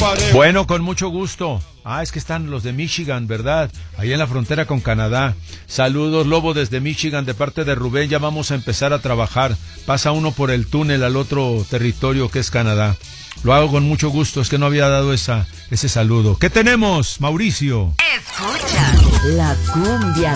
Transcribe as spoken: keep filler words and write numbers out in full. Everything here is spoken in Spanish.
Bueno, con mucho gusto. Ah, es que están los de Michigan, ¿verdad? Ahí en la frontera con Canadá. Saludos, Lobo, desde Michigan, de parte de Rubén. Ya vamos a empezar a trabajar. Pasa uno por el túnel al otro territorio que es Canadá. Lo hago con mucho gusto, es que no había dado esa, ese saludo. ¿Qué tenemos, Mauricio? Escucha la cumbia